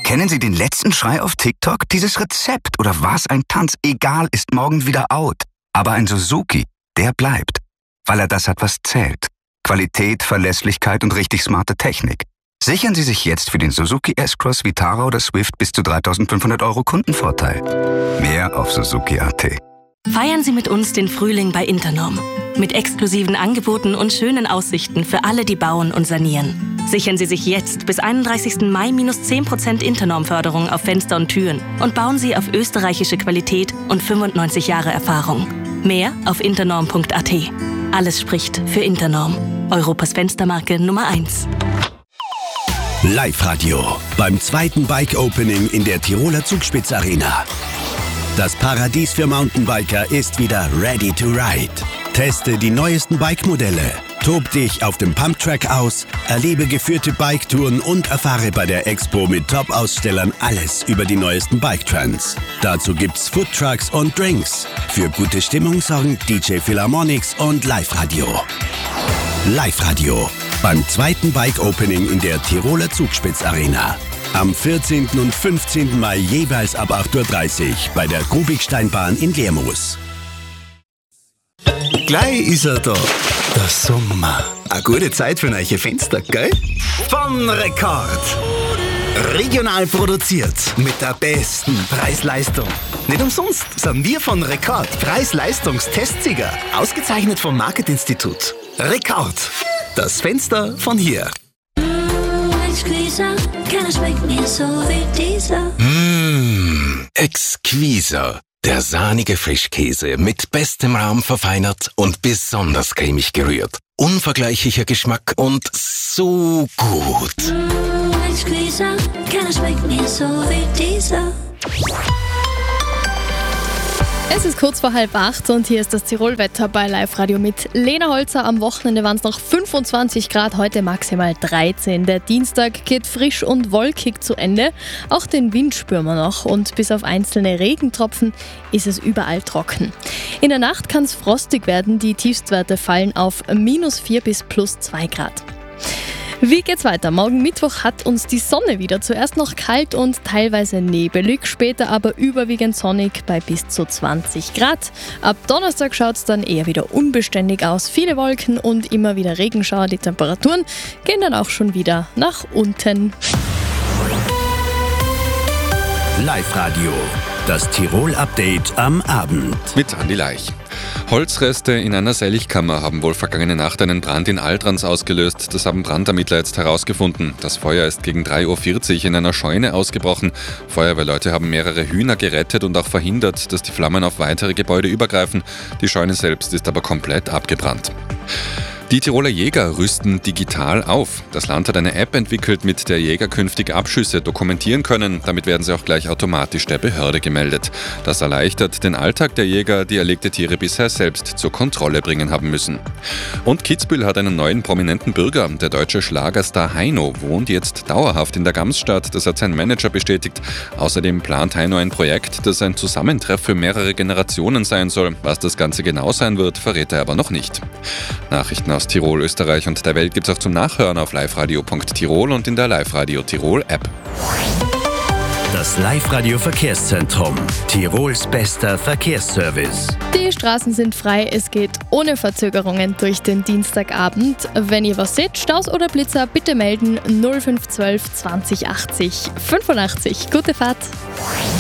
Kennen Sie den letzten Schrei auf TikTok? Dieses Rezept oder was ein Tanz, egal, ist morgen wieder out. Aber ein Suzuki, der bleibt, weil er das hat, was zählt. Qualität, Verlässlichkeit und richtig smarte Technik. Sichern Sie sich jetzt für den Suzuki S-Cross, Vitara oder Swift bis zu 3.500 € Kundenvorteil. Mehr auf Suzuki.at. Feiern Sie mit uns den Frühling bei Internorm. Mit exklusiven Angeboten und schönen Aussichten für alle, die bauen und sanieren. Sichern Sie sich jetzt bis 31. Mai minus 10% Internorm-Förderung auf Fenster und Türen und bauen Sie auf österreichische Qualität und 95 Jahre Erfahrung. Mehr auf internorm.at. Alles spricht für Internorm. Europas Fenstermarke Nummer 1. Live-Radio beim zweiten Bike-Opening in der Tiroler Zugspitz-Arena. Das Paradies für Mountainbiker ist wieder ready to ride. Teste die neuesten Bike-Modelle, tob dich auf dem Pumptrack aus, erlebe geführte Biketouren und erfahre bei der Expo mit Top-Ausstellern alles über die neuesten Bike-Trends. Dazu gibt's Foodtrucks und Drinks. Für gute Stimmung sorgen DJ Philharmonics und Live-Radio. Live-Radio beim zweiten Bike-Opening in der Tiroler Zugspitz-Arena. Am 14. und 15. Mai jeweils ab 8.30 Uhr bei der Kubiksteinbahn in Lermoos. Gleich ist er da, der Sommer. Eine gute Zeit für neue Fenster, gell? Von Rekord. Regional produziert mit der besten Preis-Leistung. Nicht umsonst sind wir von Rekord Preis-Leistungstestsieger. Ausgezeichnet vom Marketinstitut. Rekord. Das Fenster von hier. Keiner schmeckt mir so wie dieser. Exquisor. Der sahnige Frischkäse mit bestem Rahm verfeinert und besonders cremig gerührt. Unvergleichlicher Geschmack und so gut. Exquisor. Keiner schmeckt mir so wie dieser. Es ist kurz vor 7:30 und hier ist das Tirolwetter bei Live-Radio mit Lena Holzer. Am Wochenende waren es noch 25 Grad, heute maximal 13. Der Dienstag geht frisch und wolkig zu Ende. Auch den Wind spüren wir noch und bis auf einzelne Regentropfen ist es überall trocken. In der Nacht kann es frostig werden, die Tiefstwerte fallen auf -4 bis +2 Grad. Wie geht's weiter? Morgen Mittwoch hat uns die Sonne wieder. Zuerst noch kalt und teilweise nebelig, später aber überwiegend sonnig bei bis zu 20 Grad. Ab Donnerstag schaut's dann eher wieder unbeständig aus. Viele Wolken und immer wieder Regenschauer. Die Temperaturen gehen dann auch schon wieder nach unten. Live-Radio, das Tirol-Update am Abend. Mit Andi Leich. Holzreste in einer Seilkammer haben wohl vergangene Nacht einen Brand in Altrans ausgelöst. Das haben Brandermittler jetzt herausgefunden. Das Feuer ist gegen 3.40 Uhr in einer Scheune ausgebrochen. Feuerwehrleute haben mehrere Hühner gerettet und auch verhindert, dass die Flammen auf weitere Gebäude übergreifen. Die Scheune selbst ist aber komplett abgebrannt. Die Tiroler Jäger rüsten digital auf. Das Land hat eine App entwickelt, mit der Jäger künftig Abschüsse dokumentieren können. Damit werden sie auch gleich automatisch der Behörde gemeldet. Das erleichtert den Alltag der Jäger, die erlegte Tiere bisher selbst zur Kontrolle bringen haben müssen. Und Kitzbühel hat einen neuen prominenten Bürger. Der deutsche Schlagerstar Heino wohnt jetzt dauerhaft in der Gamsstadt. Das hat sein Manager bestätigt. Außerdem plant Heino ein Projekt, das ein Zusammentreff für mehrere Generationen sein soll. Was das Ganze genau sein wird, verrät er aber noch nicht. Nachrichten aus Tirol, Österreich und der Welt gibt's auch zum Nachhören auf liveradio.tirol und in der Live-Radio Tirol App. Das Live-Radio Verkehrszentrum. Tirols bester Verkehrsservice. Die Straßen sind frei, es geht ohne Verzögerungen durch den Dienstagabend. Wenn ihr was seht, Staus oder Blitzer, bitte melden 0512 20 80 85. Gute Fahrt!